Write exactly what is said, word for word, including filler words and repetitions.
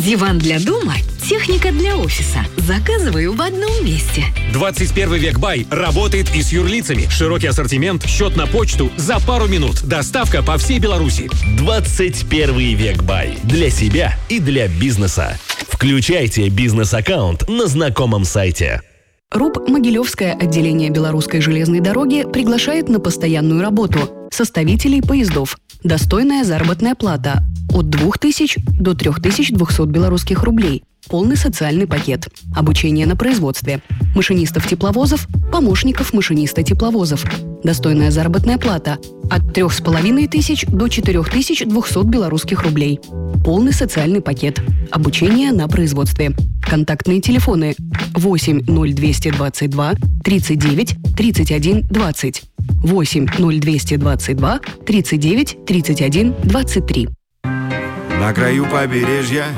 Диван для дома, техника для офиса. Заказываю в одном месте. двадцать первый век Бай работает и с юрлицами. Широкий ассортимент, счет на почту за пару минут. Доставка по всей Беларуси. двадцать первый век Бай. Для себя и для бизнеса. Включайте бизнес-аккаунт на знакомом сайте. РУП «Могилевское отделение Белорусской железной дороги» приглашает на постоянную работу составителей поездов. Достойная заработная плата от двух тысяч до трёх тысяч двухсот белорусских рублей. Полный социальный пакет. Обучение на производстве. Машинистов тепловозов, помощников машиниста тепловозов. Достойная заработная плата от трёх с половиной тысяч до четырёх тысяч двухсот белорусских рублей. Полный социальный пакет. Обучение на производстве. Контактные телефоны восемь ноль двести двадцать два тридцать девять тридцать один двадцать, восемь ноль двести двадцать два тридцать девять тридцать один двадцать три. На краю побережья